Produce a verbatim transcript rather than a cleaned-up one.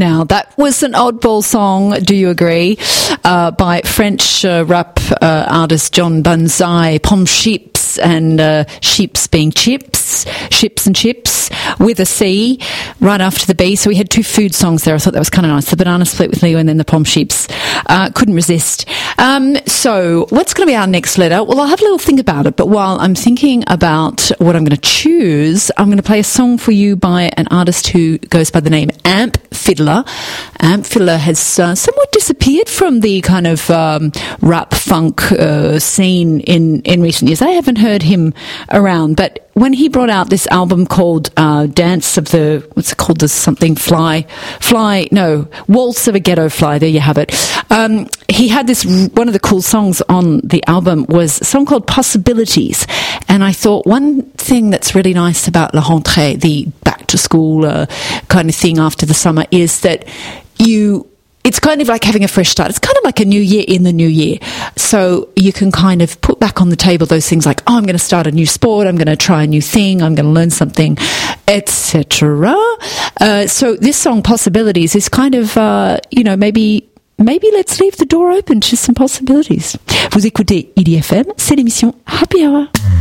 Now, that was an oddball song, do you agree, uh, by French uh, rap uh, artist John Banzai, Pom Chips, and uh, sheeps being chips, ships and chips, with a C, right after the B. So we had two food songs there. I thought that was kind of nice. The Banana Split with Leo and then the Pom Chips. Uh, couldn't resist. Um, so what's going to be our next letter? Well, I'll have a little think about it, but while I'm thinking about what I'm going to choose, I'm going to play a song for you by an artist who goes by the name Amp Fiddler. Amp Fiddler has uh, somewhat disappeared from the kind of um, rap funk uh, scene in, in recent years. I haven't heard him around, but when he brought out this album called uh, Dance of the, what's it called, there's something, Fly, Fly, no, Waltz of a Ghetto Fly, there you have it. Um, he had this, one of the cool songs on the album was a song called Possibilities. And I thought one thing that's really nice about La Rentrée, the back to school uh, kind of thing after the summer, is that you, it's kind of like having a fresh start. It's kind of like a new year in the new year. So you can kind of put back on the table those things like, oh, I'm going to start a new sport, I'm going to try a new thing, I'm going to learn something, et cetera. Uh, so this song, Possibilities, is kind of, uh, you know, maybe... Maybe let's leave the door open to some possibilities. Vous écoutez I D F M, c'est l'émission Happy Hour.